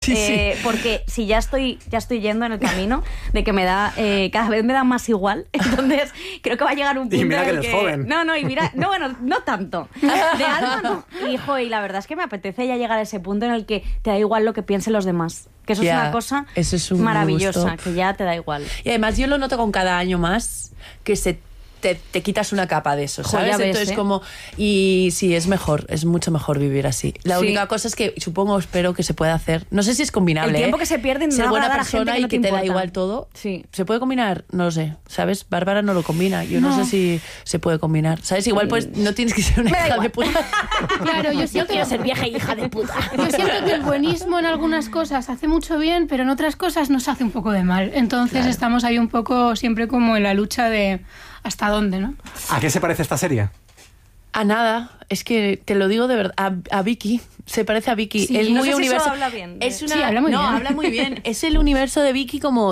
Sí. Porque si ya estoy yendo en el camino de que me da, cada vez me da más igual, entonces creo que va a llegar un punto y mira en que el eres joven. No tanto. De alma no. Y la verdad es que me apetece ya llegar a ese punto en el que te da igual lo que piensen los demás. Que eso es una cosa maravillosa, que ya te da igual. Y además yo lo noto con cada año más, que te quitas una capa de eso, ¿sabes? Ves, entonces como... Y sí, es mucho mejor vivir así. La única cosa es que espero que se pueda hacer. No sé si es combinable. El tiempo que se pierde en ser no buena agradar a persona gente y que no te da importa. igual todo. Sí. ¿Se puede combinar? No lo sé, ¿sabes? Bárbara no lo combina. Yo no sé si se puede combinar. ¿Sabes? Igual pues no tienes que ser una hija de puta. Claro, yo quiero ser vieja hija de puta. Yo siento que el buenismo en algunas cosas hace mucho bien, pero en otras cosas nos hace un poco de mal. Entonces estamos ahí un poco siempre como en la lucha de hasta dónde, ¿no? ¿A qué se parece esta serie? A nada, es que te lo digo de verdad, a Vicky, se parece a Vicky. Sí, es no muy sé si universo. eso habla bien. Es una, Sí, habla muy bien. habla muy bien. Es el universo de Vicky como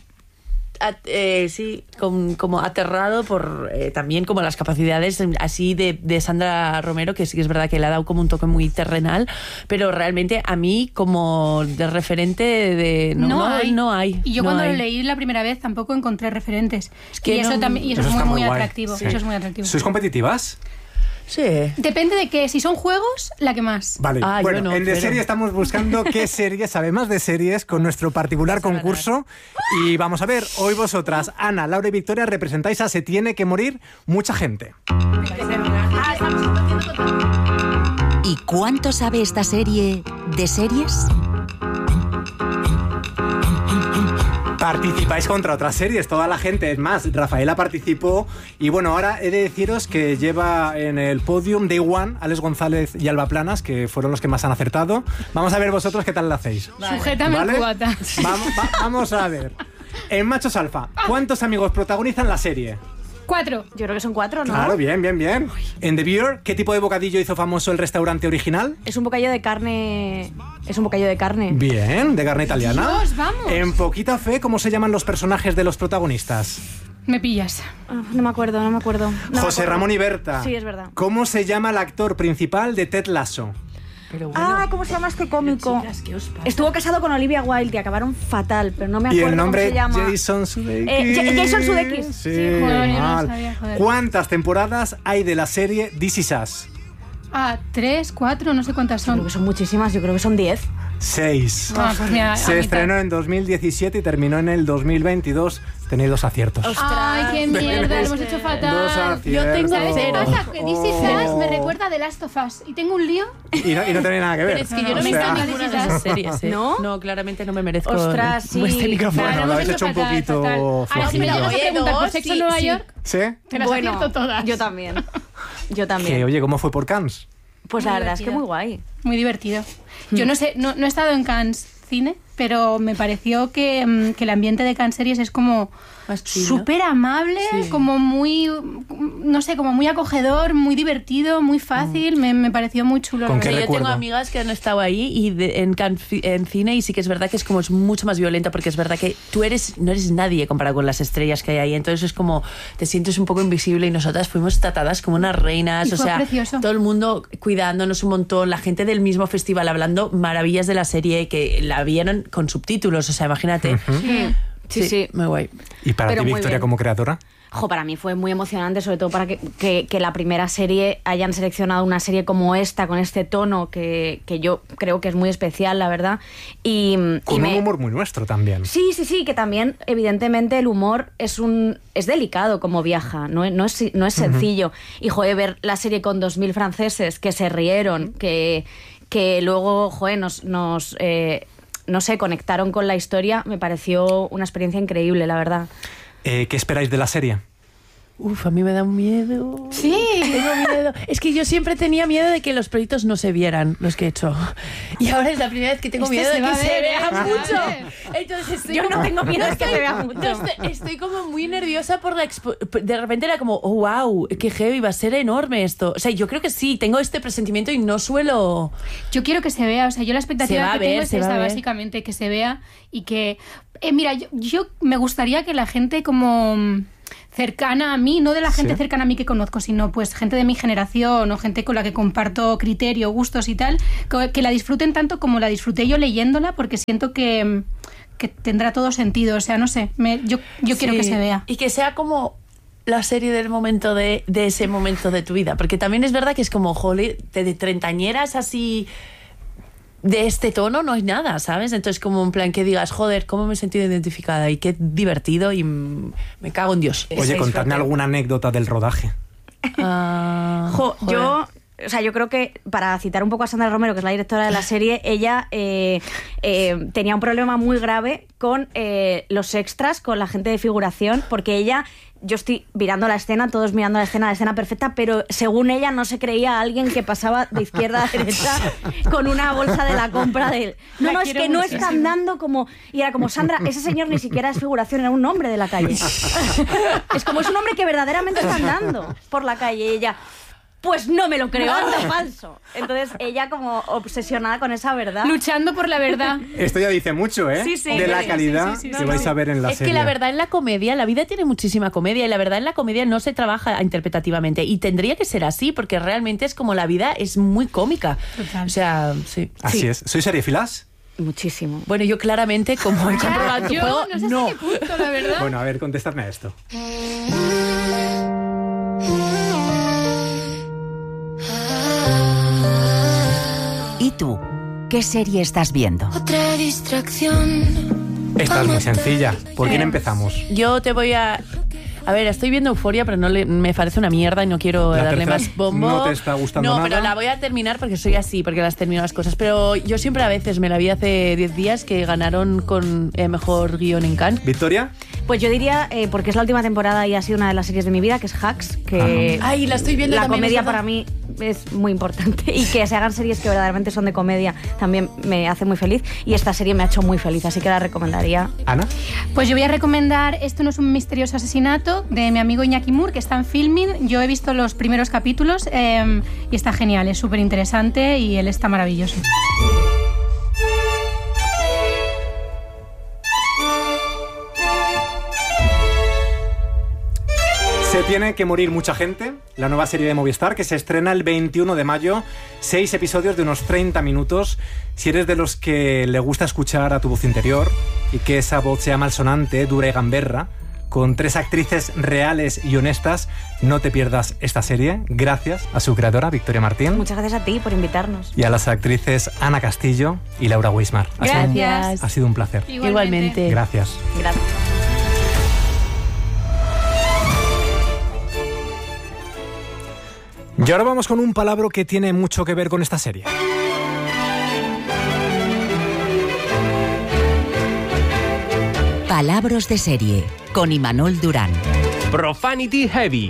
como aterrado por también como las capacidades así de Sandra Romero, que sí que es verdad que le ha dado como un toque muy terrenal, pero realmente a mí como de referente no hay. Y yo no cuando hay. lo leí la primera vez tampoco encontré referentes. Es que y eso, no- y eso Eso es está muy muy guay. atractivo. Sí. Eso es muy atractivo. ¿Sois competitivas? Sí. Depende de que si son juegos, la que más. Vale, Ah, bueno, yo no, en De pero- Serie estamos buscando qué serie sabe más de series con nuestro particular Vas a concurso. Y vamos a ver, hoy vosotras, Ana, Laura y Victoria, representáis a Se Tiene que Morir Mucha Gente. ¿Y cuánto sabe esta serie de series? Participáis contra otras series, toda la gente. Es más, Rafaela participó. Y bueno, ahora he de deciros que lleva en el podium Day One Alex González y Alba Planas, que fueron los que más han acertado. Vamos a ver vosotros qué tal lo hacéis. Sujétame ¿Vale? el cubata. Vamos a ver. En Machos Alfa, ¿cuántos amigos protagonizan la serie? 4. Yo creo que son 4, ¿no? Claro, bien. En The Beer, ¿qué tipo de bocadillo hizo famoso el restaurante original? Es un bocadillo de carne. Es un bocadillo de carne. Bien, de carne italiana. Dios, vamos. En Poquita Fe, ¿cómo se llaman los personajes de los protagonistas? Me pillas. No me acuerdo. No me José acuerdo. Ramón y Berta. Sí, es verdad. ¿Cómo se llama el actor principal de Ted Lasso? Pero bueno, ¿Cómo se llama este cómico? chicas, ¿qué os pasa? Estuvo casado con Olivia Wilde y acabaron fatal, pero no me Y acuerdo el nombre cómo se llama. Jason Sudeikis. Jason Sudeikis. Sí, joder, yo no mal. sabía, joder. ¿Cuántas temporadas hay de la serie This Is Us? 3, 4, no sé cuántas Creo son. que son muchísimas, yo creo que son 10. 6. Pues mira, a Se mitad. estrenó en 2017 y terminó en el 2022. Tenéis 2 aciertos. Ay, qué mierda, lo hemos hecho fatal. 2 aciertos. Yo tengo ¿Sabes qué cero. pasa? Que This Is Us me recuerda de Last of Us. Y tengo un lío. Y no tiene nada que ver. Pero es que yo no O me sea, encanta ninguna de esas series, ¿eh? ¿No? No, claramente no me merezco Ostras, sí. este micrófono. Claro, Bueno, lo hemos habéis hecho un fatal, poquito fatal. Ahora, si me flojillo. llegas a preguntar por Sexo en Nueva York, ¿Sí? te las acierto todas. Yo también. Yo también. Que, oye, ¿cómo fue por Cannes? Pues Muy la verdad es que divertido. muy guay. Muy divertido. Yo no sé, no he estado en Cannes Cine, pero me pareció que el ambiente de Cannes Series es como Más chill, ¿no? súper amable, Sí. como muy, no sé, como muy acogedor, muy divertido, muy fácil. Me pareció muy chulo. ¿Con la qué verdad. Yo tengo recuerdo? amigas que han estado ahí y en cine y sí que es verdad que es mucho más violenta porque es verdad que tú no eres nadie comparado con las estrellas que hay ahí, entonces es como te sientes un poco invisible y nosotras fuimos tratadas como unas reinas, Y o fue sea, precioso. todo el mundo cuidándonos un montón, la gente del mismo festival hablando maravillas de la serie que la vieron con subtítulos, o sea, imagínate. Sí. Muy guay. ¿Y para Pero ti, muy Victoria, bien. como creadora? Para mí fue muy emocionante, sobre todo para que la primera serie hayan seleccionado una serie como esta, con este tono que yo creo que es muy especial, la verdad. Con un humor muy nuestro también. Sí, que también, evidentemente, el humor es delicado como viaja, no es sencillo. Y, joder, ver la serie con 2.000 franceses que se rieron, que luego, joder, no sé, conectaron con la historia, me pareció una experiencia increíble, la verdad. ¿Qué esperáis de la serie? Uf, a mí me da un miedo. Sí. Tengo miedo. Es que yo siempre tenía miedo de que los proyectos no se vieran, los que he hecho. Y ahora es la primera vez que tengo miedo de que se vea mucho. Entonces estoy Yo no tengo miedo de que se vea mucho. Estoy como muy nerviosa por de repente era como, oh, wow, qué heavy, va a ser enorme esto. O sea, yo creo que sí, tengo este presentimiento y no suelo... Yo quiero que se vea, o sea, yo la Se va expectativa a que ver, tengo es se va esta, a ver. básicamente, que se vea y que... mira, yo me gustaría que la gente como cercana a mí, no de la gente cercana a mí que conozco, sino pues gente de mi generación o gente con la que comparto criterio, gustos y tal, que la disfruten tanto como la disfruté yo leyéndola, porque siento que tendrá todo sentido. O sea, no sé, yo quiero que se vea. Y que sea como la serie del momento de ese momento de tu vida, porque también es verdad que es como, joder, de treintañeras así de este tono no hay nada, ¿sabes? Entonces como en plan que digas, joder, cómo me he sentido identificada y qué divertido y me cago en Dios. Oye, contadme alguna anécdota del rodaje. Yo creo que, para citar un poco a Sandra Romero, que es la directora de la serie, ella tenía un problema muy grave con los extras, con la gente de figuración, porque yo estoy mirando la escena, todos mirando la escena perfecta, pero según ella no se creía alguien que pasaba de izquierda a derecha con una bolsa de la compra de él. No, es que no están dando como... Y era como, Sandra, ese señor ni siquiera es figuración, era un hombre de la calle. Es como, es un hombre que verdaderamente está andando por la calle. Y ella... Pues no me lo creo, es falso. Entonces ella como obsesionada con esa verdad. Luchando por la verdad. Esto ya dice mucho, ¿eh? De la calidad que vais a ver en la serie. Es que la verdad en la comedia, la vida tiene muchísima comedia y la verdad en la comedia no se trabaja interpretativamente y tendría que ser así porque realmente es como la vida es muy cómica. Total. O sea, sí. Así es. ¿Sois seriefilas? Muchísimo. Bueno, yo claramente, como he comprobado tu juego, no sé hasta qué punto, la verdad. Bueno, a ver, contestadme a esto. ¿Y tú? ¿Qué serie estás viendo? Otra distracción. Esta es muy sencilla. ¿Por quién empezamos? Yo te voy a... A ver, estoy viendo Euphoria, pero me parece una mierda y no quiero darle más bombo. ¿No te está gustando nada? No, pero la voy a terminar porque soy así, porque las termino las cosas. Pero yo siempre a veces, me la vi hace 10 días, que ganaron con mejor guión en Cannes. ¿Victoria? Pues yo diría, porque es la última temporada y ha sido una de las series de mi vida, que es Hacks, que Ay, la estoy viendo la también, comedia es verdad. para mí es muy importante y que se hagan series que verdaderamente son de comedia también me hace muy feliz y esta serie me ha hecho muy feliz, así que la recomendaría. ¿Ana? Pues yo voy a recomendar Esto no es un misterioso asesinato, de mi amigo Iñaki Moore, que está en Filmin. Yo he visto los primeros capítulos y está genial, es súper interesante y él está maravilloso. Se tiene que morir mucha gente, la nueva serie de Movistar, que se estrena el 21 de mayo, 6 episodios de unos 30 minutos. Si eres de los que le gusta escuchar a tu voz interior y que esa voz sea malsonante, dura y gamberra, con 3 actrices reales y honestas, no te pierdas esta serie. Gracias a su creadora, Victoria Martín. Muchas gracias a ti por invitarnos. Y a las actrices Ana Castillo y Laura Weismar. Gracias. Ha sido un placer. Igualmente. Gracias. Gracias. Y ahora vamos con un palabra que tiene mucho que ver con esta serie. Palabras de serie, con Imanol Durán. Profanity Heavy.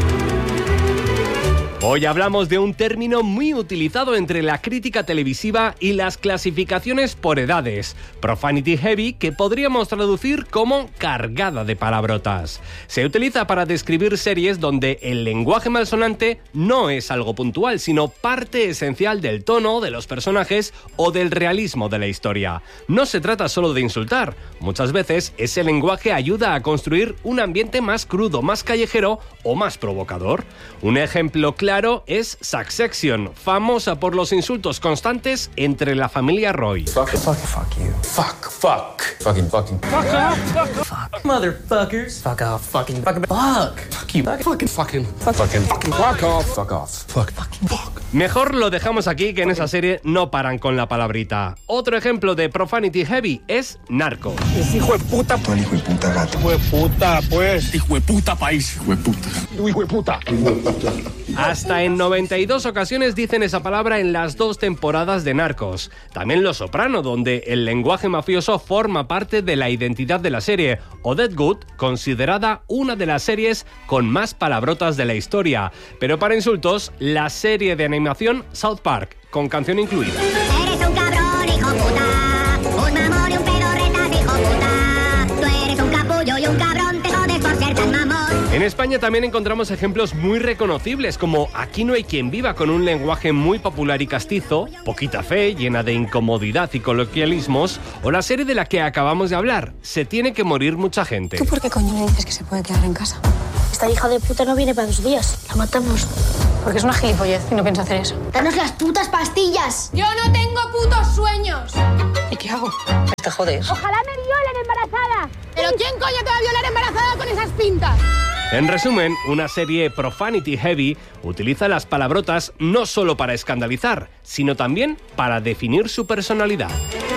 Hoy hablamos de un término muy utilizado entre la crítica televisiva y las clasificaciones por edades. Profanity Heavy, que podríamos traducir como cargada de palabrotas. Se utiliza para describir series donde el lenguaje malsonante no es algo puntual, sino parte esencial del tono, de los personajes o del realismo de la historia. No se trata solo de insultar. Muchas veces ese lenguaje ayuda a construir un ambiente más crudo, más callejero o más provocador. Un ejemplo claro es Succession, famosa por los insultos constantes entre la familia Roy. Fuck you. Fuck. Fucking. Fuck off. Fuck. Motherfuckers. Fuck off. Fucking. Fuck. Fuck you. Fucking. Fuck off. Fuck off. Fuck. Mejor lo dejamos aquí, que en esa serie no paran con la palabrita. Otro ejemplo de Profanity Heavy es Narcos. Es hijo de puta. Tú el hijo de puta gato. Hijo de puta, pues. Hijo de puta país. Hijo de puta. Hijo de puta. Hasta en 92 ocasiones dicen esa palabra en las 2 temporadas de Narcos. También Los Soprano, donde el lenguaje mafioso forma parte de la identidad de la serie. O Deadwood, considerada una de las series con más palabrotas de la historia. Pero para insultos, la serie de animación South Park, con canción incluida. Eres un cabrón, hijo puta. Un mamón y un pedorretas, hijo puta. Tú eres un capullo y un cabrón, te jodes por ser tan mamón. En España también encontramos ejemplos muy reconocibles, como Aquí no hay quien viva, con un lenguaje muy popular y castizo, Poquita fe, llena de incomodidad y coloquialismos, o la serie de la que acabamos de hablar, Se tiene que morir mucha gente. ¿Tú por qué coño me dices que se puede quedar en casa? Esta hija de puta no viene para 2 días. La matamos. Porque es una gilipollez y no pienso hacer eso. ¡Danos las putas pastillas! ¡Yo no tengo putos sueños! ¿Y qué hago? Te jodes. ¡Ojalá me violen embarazada! ¿Pero quién coño te va a violar embarazada con esas pintas? En resumen, una serie Profanity Heavy utiliza las palabrotas no solo para escandalizar, sino también para definir su personalidad.